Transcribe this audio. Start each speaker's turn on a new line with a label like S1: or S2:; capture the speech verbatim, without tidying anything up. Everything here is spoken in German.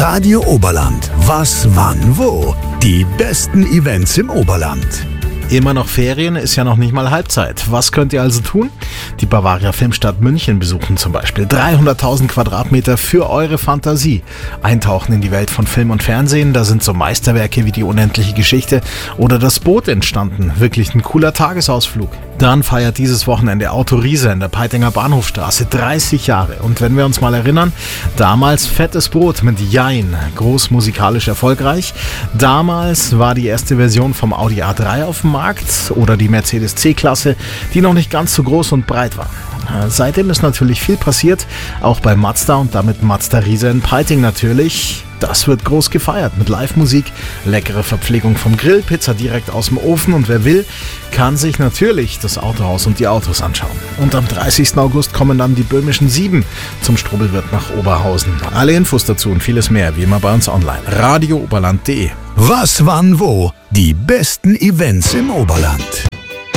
S1: Radio Oberland. Was, wann, wo? Die besten Events im Oberland.
S2: Immer noch Ferien, ist ja noch nicht mal Halbzeit. Was könnt ihr also tun? Die Bavaria Filmstadt München besuchen zum Beispiel. dreihunderttausend Quadratmeter für eure Fantasie. Eintauchen in die Welt von Film und Fernsehen. Da sind so Meisterwerke wie Die unendliche Geschichte oder Das Boot entstanden. Wirklich ein cooler Tagesausflug. Dann feiert dieses Wochenende Auto Riese in der Peitinger Bahnhofstraße dreißig Jahre. Und wenn wir uns mal erinnern, damals Fettes Brot mit Jein, groß musikalisch erfolgreich. Damals war die erste Version vom Audi A drei auf dem Markt oder die Mercedes C-Klasse, die noch nicht ganz so groß und breit war. Seitdem ist natürlich viel passiert, auch bei Mazda und damit Mazda Riese in Peiting natürlich. Das wird groß gefeiert mit Live-Musik, leckere Verpflegung vom Grill, Pizza direkt aus dem Ofen und wer will, kann sich natürlich das Autohaus und die Autos anschauen. Und am dreißigsten August kommen dann die Böhmischen Sieben zum Strobelwirt nach Oberhausen. Alle Infos dazu und vieles mehr wie immer bei uns online. radio oberland punkt de.
S1: Was, wann, wo? Die besten Events im Oberland.